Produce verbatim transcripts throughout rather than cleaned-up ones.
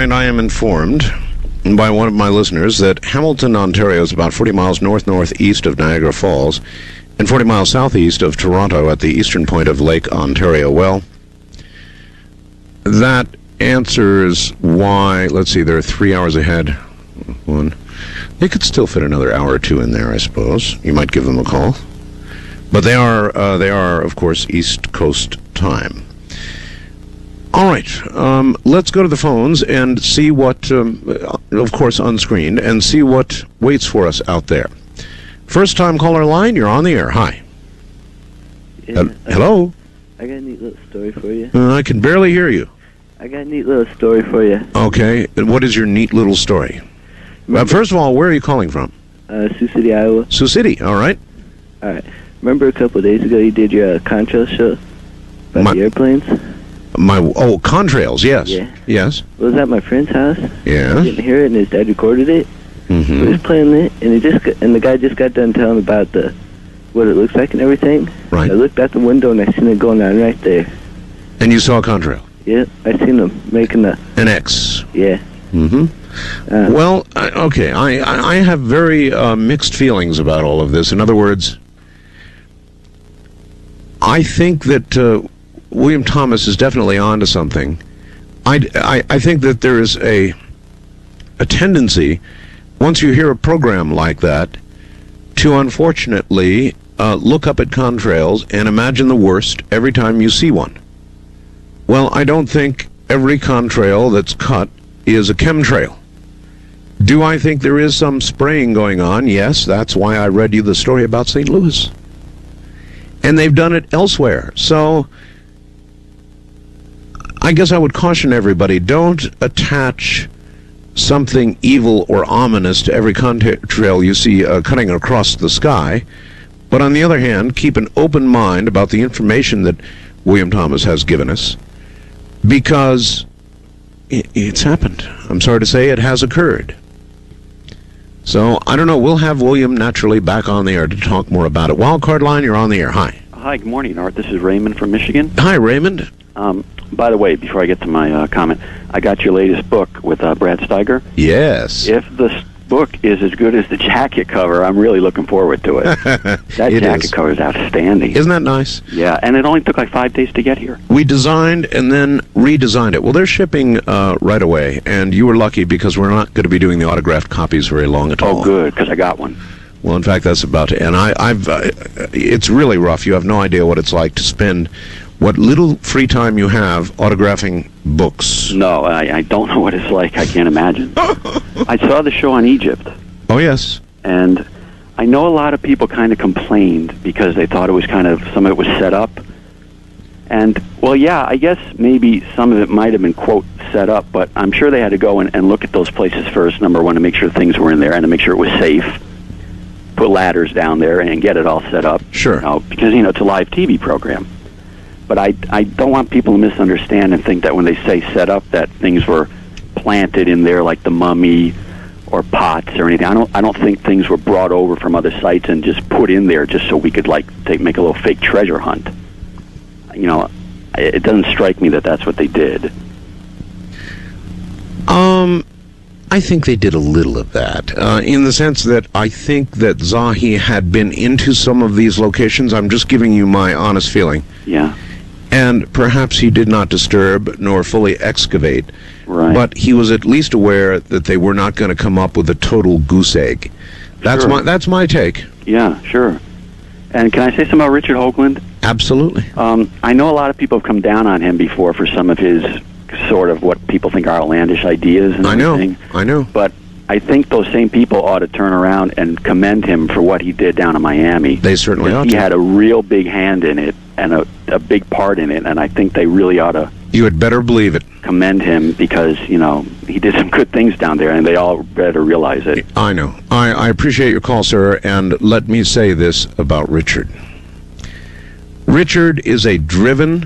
right, I am informed by one of my listeners that Hamilton, Ontario is about forty miles north-northeast of Niagara Falls and forty miles southeast of Toronto at the eastern point of Lake Ontario. Well, that answers why, let's see, they're three hours ahead. One. They could still fit another hour or two in there, I suppose. You might give them a call. But they are, uh, they are, of course, East Coast time. All right, um, let's go to the phones and see what, um, of course, unscreened, and see what waits for us out there. First-time caller line, you're on the air. Hi. Yeah, uh, hello? I got a neat little story for you. Uh, I can barely hear you. I got a neat little story for you. Okay, and what is your neat little story? Uh, first of all, where are you calling from? Uh, Sioux City, Iowa. Sioux City, all right. All right. Remember a couple of days ago you did your uh, contrail show about My- the airplanes? My oh, contrails, yes. Yeah. Yes. I was at my friend's house. Yeah. I didn't hear it, and his dad recorded it. Mm-hmm. He was playing it, and he just got, and the guy just got done telling about the what it looks like and everything. Right. I looked out the window and I seen it going on right there. And you saw a contrail? Yeah, I seen him making a An X. yeah. Mm-hmm. Uh, Well, I, okay, I, I I have very uh, mixed feelings about all of this. In other words, I think that uh, William Thomas is definitely onto something. I, I, I think that there is a a tendency, once you hear a program like that, to unfortunately uh, look up at contrails and imagine the worst every time you see one. Well, I don't think every contrail that's cut is a chemtrail. Do I think there is some spraying going on? Yes, that's why I read you the story about Saint Louis. And they've done it elsewhere. So I guess I would caution everybody, don't attach something evil or ominous to every contrail you see uh, cutting across the sky. But on the other hand, keep an open mind about the information that William Thomas has given us, because it's happened. I'm sorry to say it has occurred. So, I don't know. We'll have William naturally back on the air to talk more about it. Wildcard line, you're on the air. Hi. Hi, good morning, Art. This is Raymond from Michigan. Hi, Raymond. Um, by the way, before I get to my uh, comment, I got your latest book with uh, Brad Steiger. Yes. If the s- book is as good as the jacket cover, I'm really looking forward to it. That It jacket is. cover is outstanding. Isn't that nice? Yeah, and it only took like five days to get here. We designed and then redesigned it. Well, they're shipping uh, right away, and you were lucky because we're not going to be doing the autographed copies very long at all. Oh, good, because I got one. Well, in fact, that's about to. And I, I've. Uh, it's really rough. You have no idea what it's like to spend what little free time you have autographing books. No, I, I don't know what it's like. I can't imagine. I saw the show on Egypt, Oh yes. and I know a lot of people kind of complained because they thought it was kind of, some of it was set up. And, well, yeah, I guess maybe some of it might have been, quote, set up, but I'm sure they had to go and, and look at those places first, number one, to make sure things were in there and to make sure it was safe. Put ladders down there and get it all set up. Sure. You know, because, you know, it's a live T V program. But I, I don't want people to misunderstand and think that when they say set up that things were planted in there like the Mummy or pots or anything. I don't I don't think things were brought over from other sites and just put in there just so we could like take, make a little fake treasure hunt. You know, it doesn't strike me that that's what they did. Um, I think they did a little of that, uh, in the sense that I think that Zahi had been into some of these locations. I'm just giving you my honest feeling. Yeah. And perhaps he did not disturb nor fully excavate, Right. but he was at least aware that they were not going to come up with a total goose egg. That's Sure. my that's my take. Yeah, sure. And can I say something about Richard Hoagland? Absolutely. Um, I know a lot of people have come down on him before for some of his sort of what people think are outlandish ideas and I know. everything. I know. But I think those same people ought to turn around and commend him for what he did down in Miami. They certainly ought He to. had a real big hand in it and a, a big part in it, and I think they really ought to You had better believe it. commend him because, you know, he did some good things down there, and they all better realize it. I know. I, I appreciate your call, sir, and let me say this about Richard. Richard is a driven,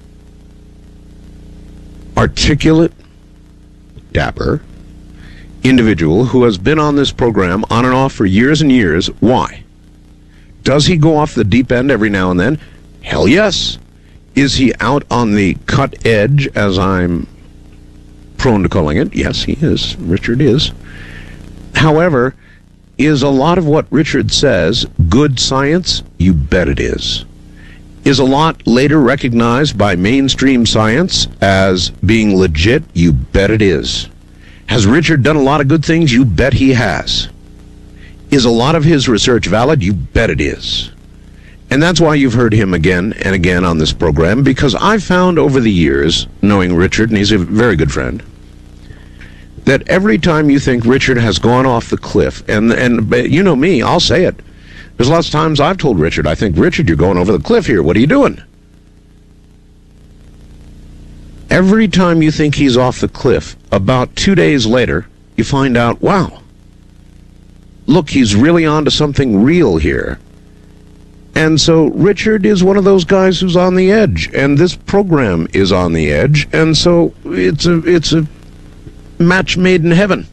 articulate, dapper individual who has been on this program on and off for years and years. Why? Does he go off the deep end every now and then? Hell yes. Is he out on the cut edge, as I'm prone to calling it. Yes, he is. Richard is. However, is a lot of what Richard says good science? You bet it is. Is a lot later recognized by mainstream science as being legit? You bet it is. Has Richard done a lot of good things? You bet he has. Is a lot of his research valid? You bet it is. And that's why you've heard him again and again on this program, because I've found over the years, knowing Richard, and he's a very good friend, that every time you think Richard has gone off the cliff, and and you know me, I'll say it. There's lots of times I've told Richard, I think, Richard, you're going over the cliff here. What are you doing? Every time you think he's off the cliff, about two days later, you find out, wow, look, he's really onto something real here. And so Richard is one of those guys who's on the edge, and this program is on the edge, and so it's a it's a match made in heaven.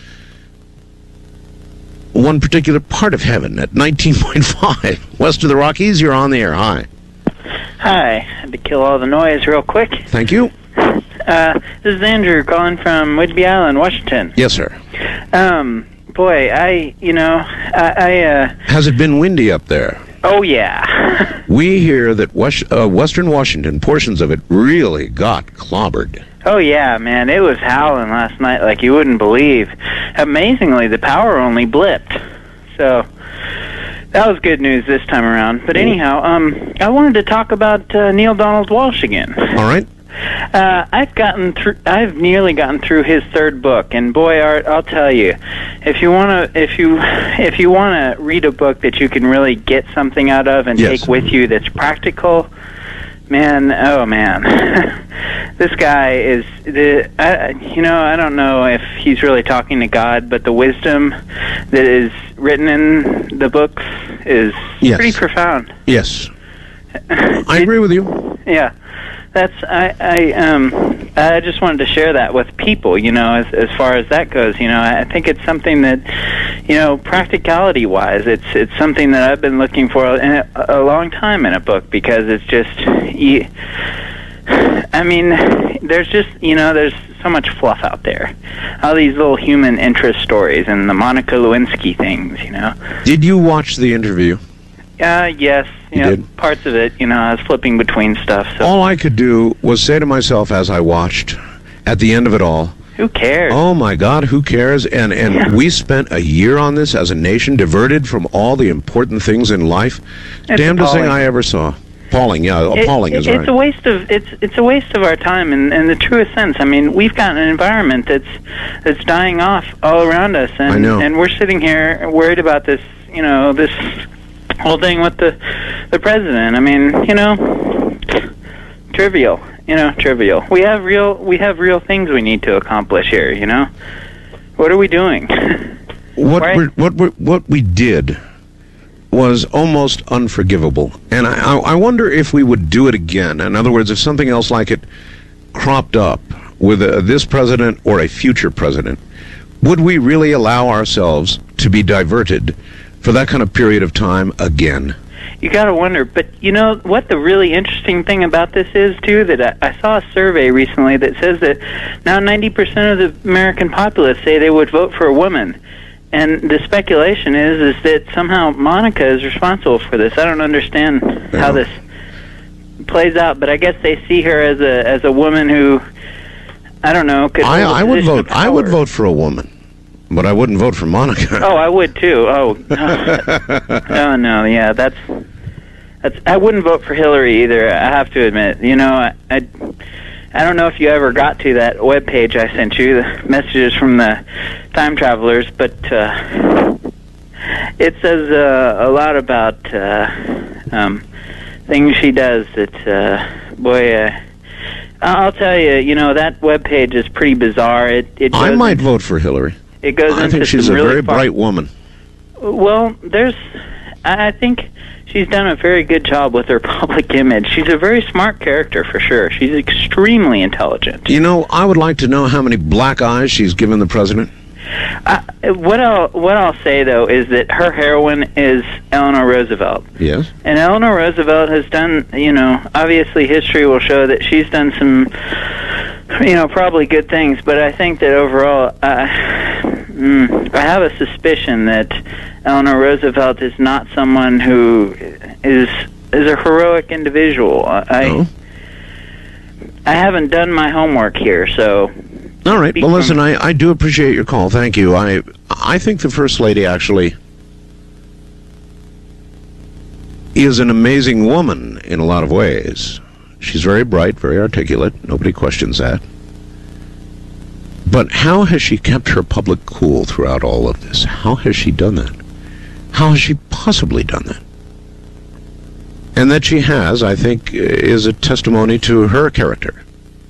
One particular part of heaven at nineteen point five. West of the Rockies, you're on the air. Hi. Hi. Had to kill all the noise real quick. Thank you. Uh, this is Andrew calling from Whidbey Island, Washington. Yes, sir. Um, boy, I, you know, I, I uh... Has it been windy up there? Oh, yeah. We hear that West, uh, Western Washington, portions of it, really got clobbered. Oh, yeah, man. It was howling last night like you wouldn't believe. Amazingly, the power only blipped. So, that was good news this time around. But anyhow, um, I wanted to talk about uh, Neil Donald Walsh again. All right. Uh, I've gotten through. I've nearly gotten through his third book, and boy, Art, I'll tell you, if you want to, if you, if you want to read a book that you can really get something out of and Yes. take with you that's practical, man, oh man, this guy is the. I, you know, I don't know if he's really talking to God, but the wisdom that is written in the books is Yes. pretty profound. Yes. I agree with you. Yeah. That's I, I um I just wanted to share that with people, you know, as as far as that goes. You know, I think it's something that, you know, practicality wise, it's it's something that I've been looking for in a, a long time in a book, because it's just you, I mean, there's just, you know, there's so much fluff out there. All these little human interest stories and the Monica Lewinsky things, you know. Did you watch the interview? Uh, yes, you, You know, did? parts of it, you know, I was flipping between stuff. So All I could do was say to myself as I watched, at the end of it all, who cares? oh my God, who cares? And and Yeah. we spent a year on this as a nation, diverted from all the important things in life. It's Damnedest thing appalling. I ever saw. Appalling, yeah, It- appalling it, is it's right. a waste of it's it's a waste of our time in, in the truest sense. I mean, we've got an environment that's that's dying off all around us, and I know. and we're sitting here worried about this, you know, this whole thing with the the president. I mean, you know, trivial, you know, trivial. We have real we have real things we need to accomplish here. You know, what are we doing? What Right. we're, what we're, what we did was almost unforgivable, and I, I I wonder if we would do it again. In other words, if something else like it cropped up with a, this president or a future president, would we really allow ourselves to be diverted for that kind of period of time again? You got to wonder, but you know what the really interesting thing about this is, too, that I, I saw a survey recently that says that now ninety percent of the American populace say they would vote for a woman. And the speculation is is that somehow Monica is responsible for this. I don't understand Yeah. how this plays out, but I guess they see her as a as a woman who, I don't know, could I, hold a I would position vote. of I would power. vote for a woman, but I wouldn't vote for Monica. Oh, I would too. Oh, oh no, yeah, that's that's. I wouldn't vote for Hillary either. I have to admit. You know, I, I, I don't know if you ever got to that web page I sent you, the messages from the time travelers, but uh, it says uh, a lot about uh, um, things she does. That uh, boy. Uh, I'll tell you, you know, that web page is pretty bizarre. It, it I goes might into- vote for Hillary. It goes I into think she's some a really very far- bright woman. Well, there's, I I think she's done a very good job with her public image. She's a very smart character for sure. She's extremely intelligent. You know, I would like to know how many black eyes she's given the president. I, what I'll what I'll say though is that her heroine is Eleanor Roosevelt, Yes. and Eleanor Roosevelt has done. You know, obviously history will show that she's done some you know, probably good things, but I think that overall, uh, mm, I have a suspicion that Eleanor Roosevelt is not someone who is is a heroic individual. I Oh. I haven't done my homework here, so. All right. Well, Become- listen, I, I do appreciate your call. Thank you. I I think the First Lady actually is an amazing woman in a lot of ways. She's very bright, very articulate. Nobody questions that. But how has she kept her public cool throughout all of this? How has she done that? How has she possibly done that? And that she has, I think, is a testimony to her character,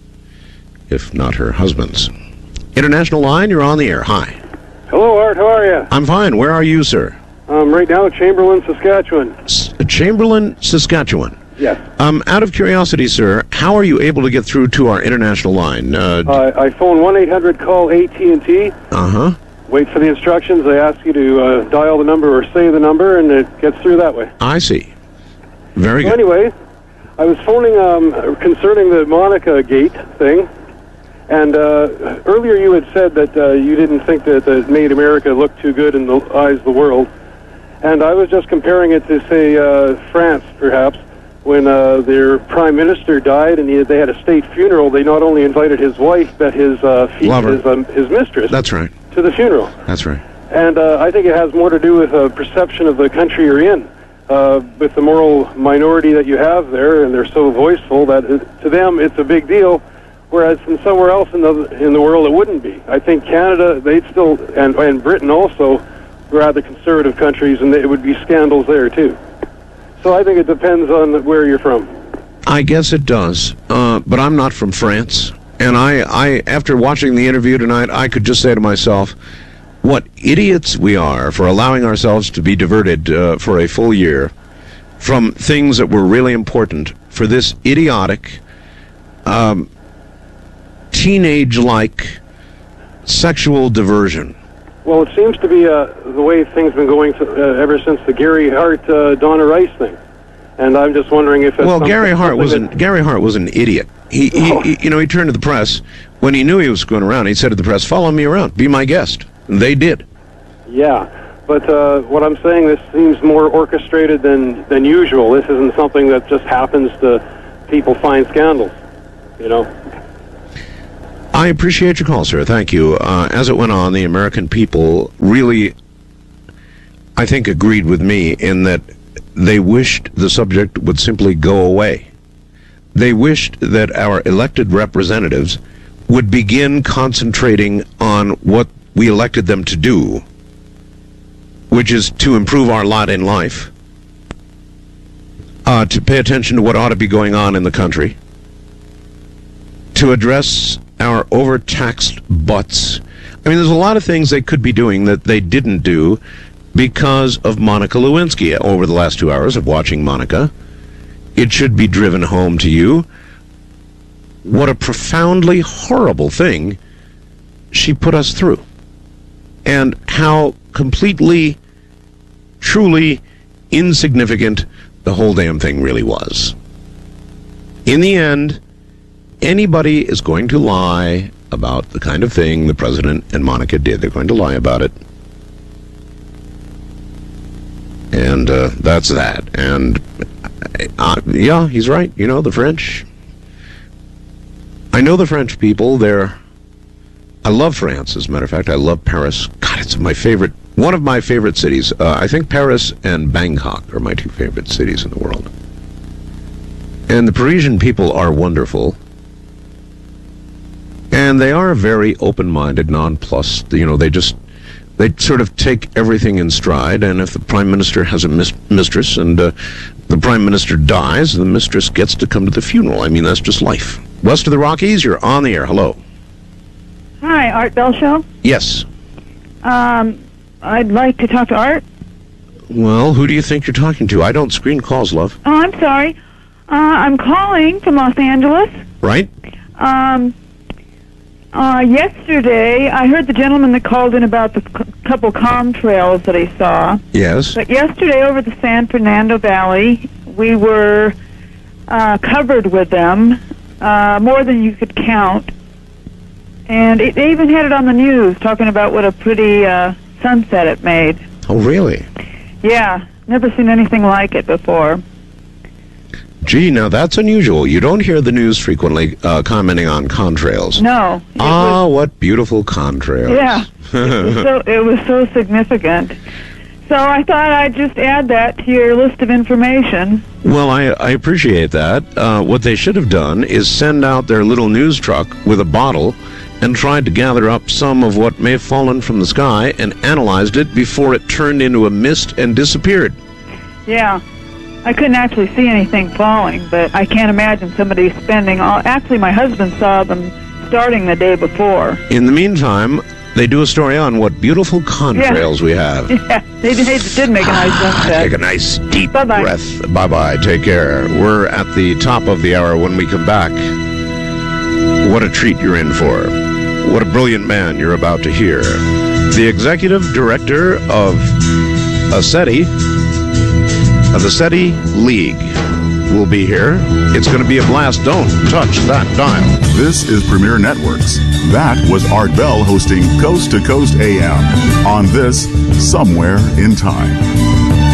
if not her husband's. International Line, you're on the air. Hi. Hello, Art. How are you? I'm fine. Where are you, sir? Um, right now, Chamberlain, Saskatchewan. S- Chamberlain, Saskatchewan. Yes. Um, out of curiosity, sir, how are you able to get through to our international line? Uh Uh, I phone one eight hundred call A T and T. huh. Wait for the instructions. They ask you to uh, dial the number or say the number, and it gets through that way. I see. Very So good. anyway, I was phoning um, concerning the Monica Gate thing. And uh, earlier you had said that uh, you didn't think that it made America look too good in the eyes of the world. And I was just comparing it to, say, uh, France, perhaps, when uh, their prime minister died and he, they had a state funeral. They not only invited his wife, but his uh, fe- Lover. his, um, his mistress That's right. to the funeral. That's right. And uh, I think it has more to do with a perception of the country you're in, uh, with the moral minority that you have there, and they're so voiceful that it, to them it's a big deal. Whereas in somewhere else in the in the world it wouldn't be. I think Canada, they'd still, and, and Britain also, rather conservative countries, and it would be scandals there too. So I think it depends on where you're from. I guess it does. Uh, but I'm not from France. And I, I, after watching the interview tonight, I could just say to myself, what idiots we are for allowing ourselves to be diverted uh, for a full year from things that were really important for this idiotic, um, teenage-like sexual diversion. Well, it seems to be uh, the way things have been going uh, ever since the Gary Hart, uh, Donna Rice thing. And I'm just wondering if... It's Well, something- Gary Hart was something an that- Gary Hart was an idiot. He, he, Oh. he, you know, he turned to the press when he knew he was going around. He said to the press, "Follow me around, be my guest." And they did. Yeah, but uh, what I'm saying, this seems more orchestrated than, than usual. This isn't something that just happens to people find scandals, you know? I appreciate your call, sir. Thank you. Uh, as it went on, the American people really, I think, agreed with me in that they wished the subject would simply go away. They wished that our elected representatives would begin concentrating on what we elected them to do, which is to improve our lot in life, uh, to pay attention to what ought to be going on in the country, to address our overtaxed butts. I mean, there's a lot of things they could be doing that they didn't do because of Monica Lewinsky. Over the last two hours of watching Monica, it should be driven home to you what a profoundly horrible thing she put us through, and how completely, truly insignificant the whole damn thing really was. In the end, anybody is going to lie about the kind of thing the president and Monica did. They're going to lie about it. And uh, that's that. And uh, yeah, he's right. You know, the French. I know the French people. They're. I love France, as a matter of fact. I love Paris. God, it's my favorite. One of my favorite cities. Uh, I think Paris and Bangkok are my two favorite cities in the world. And the Parisian people are wonderful. And they are very open-minded, nonplussed. You know, they just, they sort of take everything in stride. And if the prime minister has a mis- mistress and uh, the prime minister dies, the mistress gets to come to the funeral. I mean, that's just life. West of the Rockies, you're on the air. Hello. Hi, Art Bell Show. Yes. Um, I'd like to talk to Art. Well, who do you think you're talking to? I don't screen calls, love. Oh, I'm sorry. Uh, I'm calling from Los Angeles. Right? Um, uh, yesterday, I heard the gentleman that called in about the c- couple contrails that he saw. Yes. But yesterday, over the San Fernando Valley, we were uh, covered with them, uh, more than you could count. And it, they even had it on the news, talking about what a pretty uh, sunset it made. Oh, really? Yeah, never seen anything like it before. Gee, now that's unusual. You don't hear the news frequently uh, commenting on contrails. No. it Ah, was- what beautiful contrails. Yeah. It was, so, it was so significant. So I thought I'd just add that to your list of information. Well, I, I appreciate that. Uh, what they should have done is send out their little news truck with a bottle and tried to gather up some of what may have fallen from the sky and analyzed it before it turned into a mist and disappeared. Yeah. I couldn't actually see anything falling, but I can't imagine somebody spending all... Actually, my husband saw them starting the day before. In the meantime, they do a story on what beautiful contrails we have. Yeah, they, they did make a nice sunset. Take a nice deep Bye-bye. breath. Bye-bye. Take care. We're at the top of the hour. When we come back, what a treat you're in for. What a brilliant man you're about to hear. The executive director of SETI, of the SETI League, will be here. It's going to be a blast. Don't touch that dial. This is Premier Networks. That was Art Bell hosting Coast to Coast A M on this Somewhere in Time.